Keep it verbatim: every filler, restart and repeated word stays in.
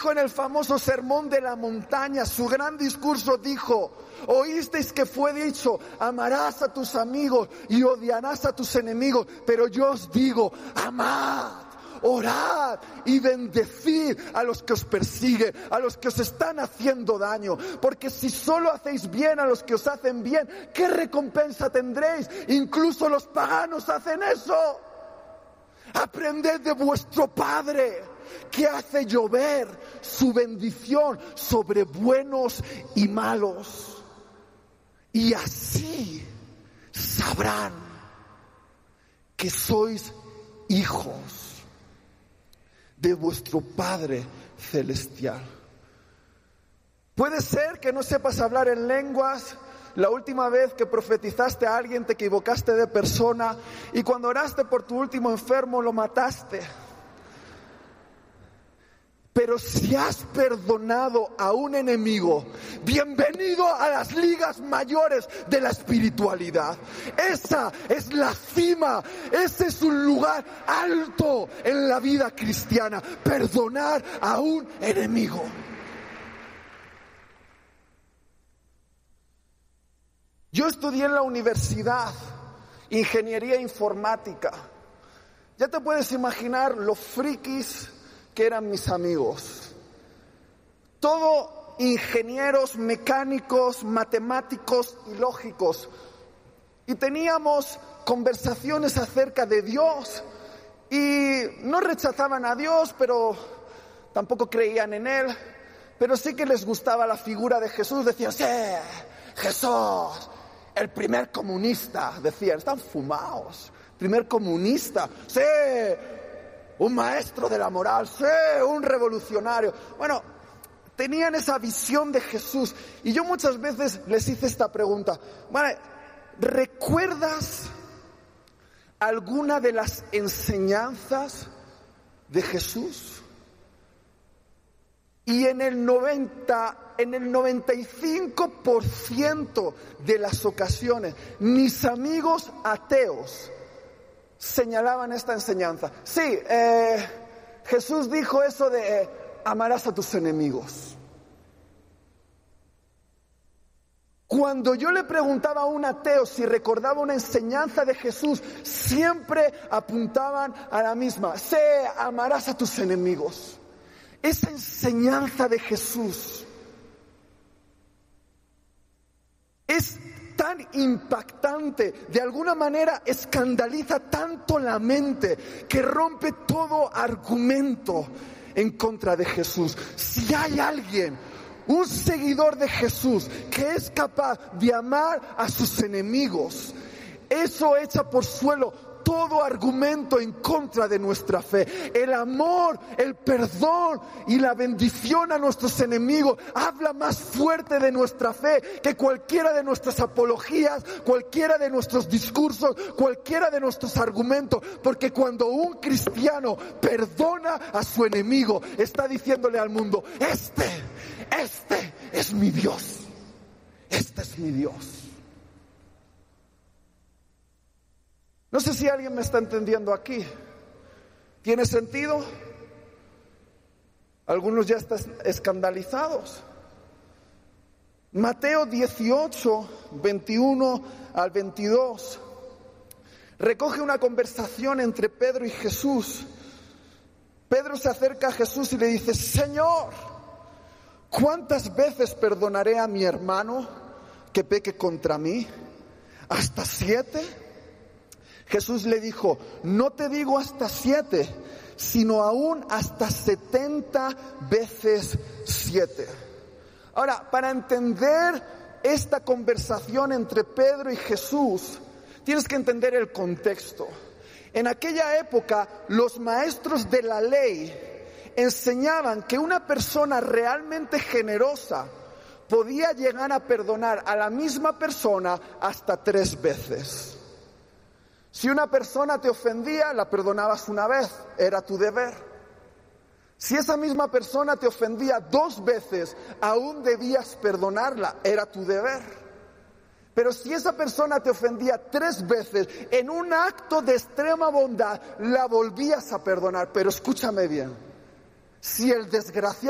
dijo en el famoso Sermón de la Montaña, su gran discurso dijo: oísteis que fue dicho, amarás a tus amigos y odiarás a tus enemigos, pero yo os digo, amad, orad y bendecid a los que os persiguen, a los que os están haciendo daño, porque si solo hacéis bien a los que os hacen bien, ¿qué recompensa tendréis? Incluso los paganos hacen eso. Aprended de vuestro Padre, que hace llover su bendición sobre buenos y malos, y así sabrán que sois hijos de vuestro Padre celestial. Puede ser que no sepas hablar en lenguas. La última vez que profetizaste a alguien te equivocaste de persona, y cuando oraste por tu último enfermo lo mataste. Pero si has perdonado a un enemigo, bienvenido a las ligas mayores de la espiritualidad. Esa es la cima, ese es un lugar alto en la vida cristiana, perdonar a un enemigo. Yo estudié en la universidad ingeniería informática. Ya te puedes imaginar lo frikis que eran mis amigos. Todo ingenieros, mecánicos, matemáticos y lógicos. Y teníamos conversaciones acerca de Dios. Y no rechazaban a Dios, pero tampoco creían en Él. Pero sí que les gustaba la figura de Jesús. Decían, sí, Jesús, el primer comunista. Decían, están fumados. Primer comunista. Sí, un maestro de la moral, sí, un revolucionario. Bueno, tenían esa visión de Jesús. Y yo muchas veces les hice esta pregunta. Vale, ¿recuerdas alguna de las enseñanzas de Jesús? Y en el noventa, en el noventa y cinco por ciento de las ocasiones, mis amigos ateos señalaban esta enseñanza. Sí, eh, Jesús dijo eso de eh, amarás a tus enemigos. Cuando yo le preguntaba a un ateo si recordaba una enseñanza de Jesús, siempre apuntaban a la misma: sí, amarás a tus enemigos. Esa enseñanza de Jesús es tan impactante, de alguna manera escandaliza tanto la mente, que rompe todo argumento en contra de Jesús. Si hay alguien, un seguidor de Jesús, que es capaz de amar a sus enemigos, eso echa por suelo todo argumento en contra de nuestra fe. El amor, el perdón y la bendición a nuestros enemigos habla más fuerte de nuestra fe que cualquiera de nuestras apologías, cualquiera de nuestros discursos, cualquiera de nuestros argumentos. Porque cuando un cristiano perdona a su enemigo, está diciéndole al mundo: este, este es mi Dios, este es mi Dios. No sé si alguien me está entendiendo aquí. ¿Tiene sentido? Algunos ya están escandalizados. Mateo dieciocho, veintiuno al veintidós, recoge una conversación entre Pedro y Jesús. Pedro se acerca a Jesús y le dice: Señor, ¿cuántas veces perdonaré a mi hermano que peque contra mí? ¿Hasta siete? Jesús le dijo: no te digo hasta siete, sino aún hasta setenta veces siete. Ahora, para entender esta conversación entre Pedro y Jesús, tienes que entender el contexto. En aquella época, los maestros de la ley enseñaban que una persona realmente generosa podía llegar a perdonar a la misma persona hasta tres veces. Si una persona te ofendía, la perdonabas una vez, era tu deber. Si esa misma persona te ofendía dos veces, aún debías perdonarla, era tu deber. Pero si esa persona te ofendía tres veces, en un acto de extrema bondad, la volvías a perdonar. Pero escúchame bien, si el desgraciado